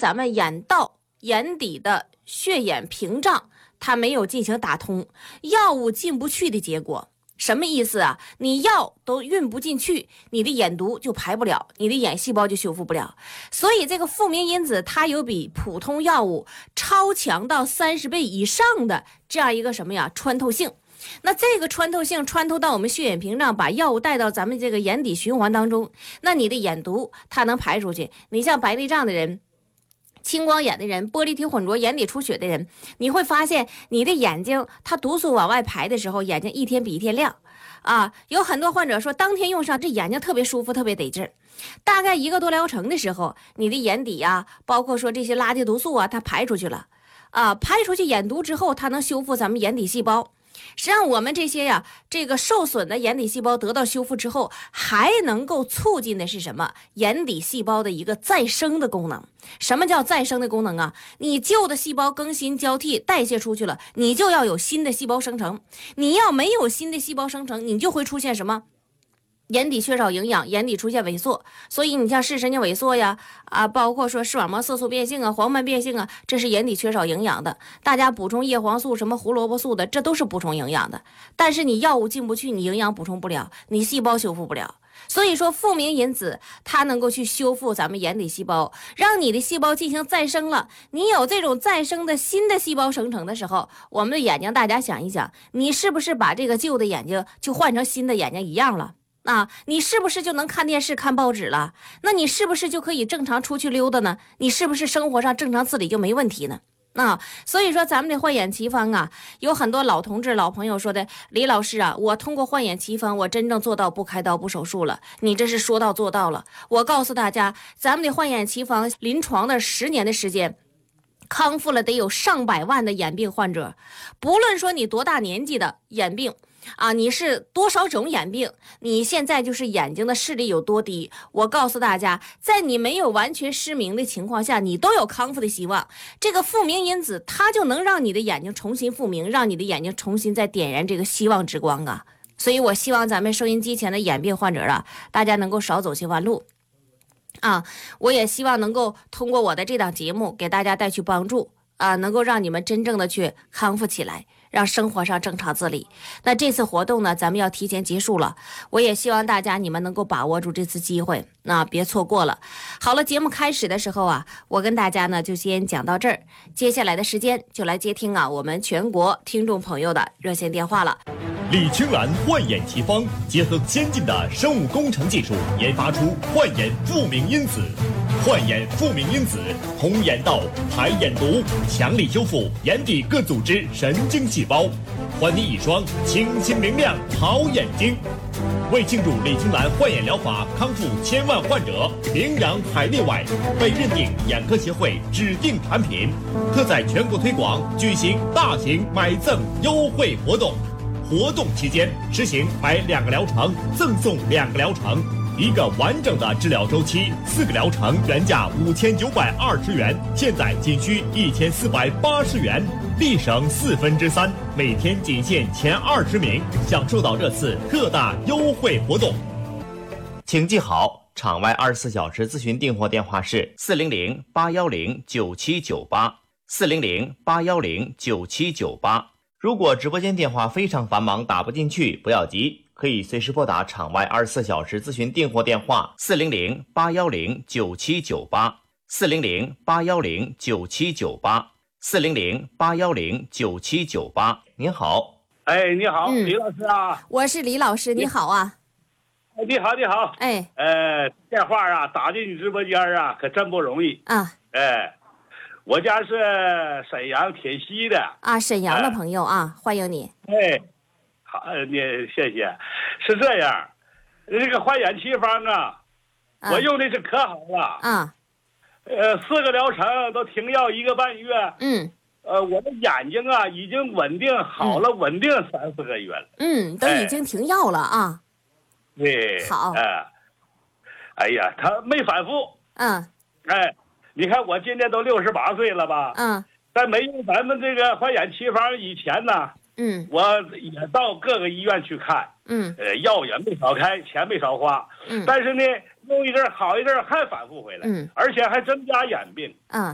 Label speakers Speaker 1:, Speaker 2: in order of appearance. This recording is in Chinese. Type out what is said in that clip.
Speaker 1: 咱们眼道、眼底的血眼屏障它没有进行打通，药物进不去的结果。什么意思啊？你药都运不进去，你的眼毒就排不了，你的眼细胞就修复不了。所以这个复明因子它有比普通药物超强到30倍以上的这样一个什么呀穿透性。那这个穿透性穿透到我们血眼屏障，把药物带到咱们这个眼底循环当中，那你的眼毒它能排出去。你像白内障的人、青光眼的人、玻璃体混浊、眼底出血的人，你会发现你的眼睛它毒素往外排的时候，眼睛一天比一天亮啊。有很多患者说当天用上这眼睛特别舒服，特别得劲儿。大概1个多疗程的时候，你的眼底啊，包括说这些垃圾毒素啊，它排出去了啊，排出去眼毒之后，它能修复咱们眼底细胞。实际上我们这些呀，这个受损的眼底细胞得到修复之后，还能够促进的是什么？眼底细胞的一个再生的功能。什么叫再生的功能啊？你旧的细胞更新交替代谢出去了，你就要有新的细胞生成。你要没有新的细胞生成，你就会出现什么？眼底缺少营养，眼底出现萎缩。所以你像视神经萎缩呀，包括说视网膜色素变性啊、黄斑变性啊，这是眼底缺少营养的。大家补充叶黄素、什么胡萝卜素的，这都是补充营养的。但是你药物进不去，你营养补充不了，你细胞修复不了。所以说复明因子它能够去修复咱们眼底细胞，让你的细胞进行再生了。你有这种再生的新的细胞生成的时候，我们的眼睛大家想一想，你是不是把这个旧的眼睛就换成新的眼睛一样了？你是不是就能看电视看报纸了？那你是不是就可以正常出去溜达呢？你是不是生活上正常自理就没问题呢？所以说咱们的焕眼奇方啊，有很多老同志老朋友说的，李老师啊，我通过焕眼奇方我真正做到不开刀不手术了，你这是说到做到了。我告诉大家，咱们的焕眼奇方临床的10年的时间，康复了得有上百万的眼病患者。不论说你多大年纪的眼病你是多少种眼病，你现在就是眼睛的视力有多低，我告诉大家，在你没有完全失明的情况下，你都有康复的希望。这个复明因子它就能让你的眼睛重新复明，让你的眼睛重新再点燃这个希望之光啊。所以我希望咱们收音机前的眼病患者大家能够少走些弯路我也希望能够通过我的这档节目给大家带去帮助能够让你们真正的去康复起来，让生活上正常自理。那这次活动呢，咱们要提前结束了，我也希望大家你们能够把握住这次机会，别错过了。好了，节目开始的时候我跟大家呢就先讲到这儿，接下来的时间就来接听我们全国听众朋友的热线电话了。
Speaker 2: 李青兰焕眼奇方结合先进的生物工程技术，研发出焕眼复明因子。焕眼复明因子通眼道、排眼毒，强力修复眼底各组织神经细胞，还你一双清新明亮好眼睛。为庆祝李青兰焕眼疗法康复1000万患者，名扬海内外，被认定眼科协会指定产品，特在全国推广，举行大型买赠优惠活动。活动期间实行买2个疗程赠送2个疗程，1个完整的治疗周期，4个疗程原价5920元，现在仅需1480元，立省3/4，每天仅限前20名，享受到这次特大优惠活动。
Speaker 3: 请记好，场外24小时咨询订货电话是400-810-9798，400-810-9798。如果直播间电话非常繁忙打不进去，不要急，可以随时拨打场外24小时咨询订货电话400-810-9798，400-810-9798，400-810-9798。您好，
Speaker 4: 你好，李老师
Speaker 1: 我是李老师，你好
Speaker 4: 你好，你好，电话打进你直播间可真不容易我家是沈阳铁西的
Speaker 1: 沈阳的朋友欢迎你。
Speaker 4: 好，你谢谢。是这样，这个焕眼奇方我用的是可好了4个疗程都停药1个半月。我的眼睛已经稳定好了，稳定3-4个月了。
Speaker 1: 都已经停药了
Speaker 4: 对，
Speaker 1: 好。
Speaker 4: 哎呀，他没反复。你看我今年都68岁了吧？在没用咱们这个焕眼奇方以前呢，我也到各个医院去看，药也没少开，钱没少花，但是呢，用一阵好一阵还反复回来，而且还增加眼病。